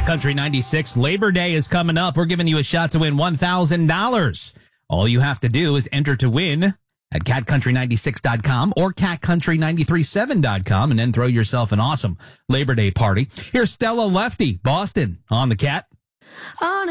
Country 96 Labor Day is coming up. We're giving you a shot to win $1,000. All you have to do is enter to win at catcountry96.com or catcountry937.com and then throw yourself an awesome Labor Day party. Here's Stella Lefty, Boston, on the Cat.